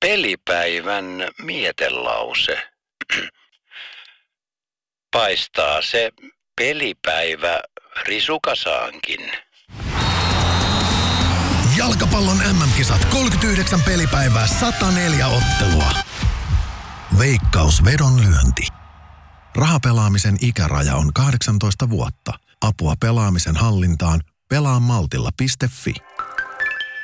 Pelipäivän mietelause. Paistaa se pelipäivä risukasaankin. Jalkapallon MM-kisat 39 pelipäivää 104 ottelua. Veikkaus vedonlyönti. Rahapelaamisen ikäraja on 18 vuotta. Apua pelaamisen hallintaan pelaamaltilla.fi.